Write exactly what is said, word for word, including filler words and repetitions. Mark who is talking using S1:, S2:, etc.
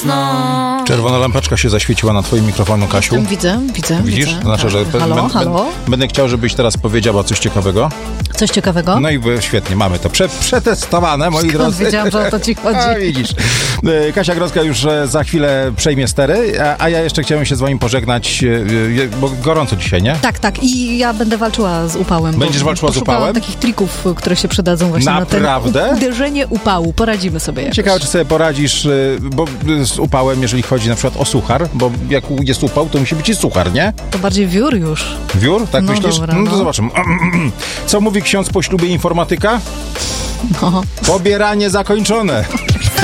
S1: mocno.
S2: Czerwona lampeczka się zaświeciła na twoim mikrofonu, Kasiu.
S1: Jestem, widzę, widzę.
S2: Widzisz?
S1: Widzę.
S2: To znaczy, że
S1: tak. Halo,
S2: ben,
S1: halo?
S2: Ben, będę chciał, żebyś teraz powiedziała coś ciekawego.
S1: Coś ciekawego?
S2: No i świetnie, mamy to prze, przetestowane, moi
S1: Skąd
S2: drodzy.
S1: wiedziałam, że o to ci chodzi?
S2: A, widzisz. Kasia Grodzka już za chwilę przejmie stery, a, a ja jeszcze chciałem się z wami pożegnać, bo gorąco dzisiaj, nie?
S1: Tak, tak. I ja będę walczyła z upałem.
S2: Będziesz walczyła z upałem?
S1: takich trików, które się przydadzą właśnie
S2: Naprawdę?
S1: na ten uderzenie upału. Poradzimy sobie jakoś.
S2: Ciekawe, czy sobie poradzisz, bo z upałem, jeżeli chodzi na przykład o suchar, bo jak jest upał, to musi być i suchar, nie?
S1: To bardziej wiór już.
S2: Wiór? Tak
S1: no
S2: myślisz?
S1: Dobra,
S2: no,
S1: no
S2: to zobaczymy. Co mówi ksiądz po ślubie informatyka?
S1: No.
S2: Pobieranie zakończone.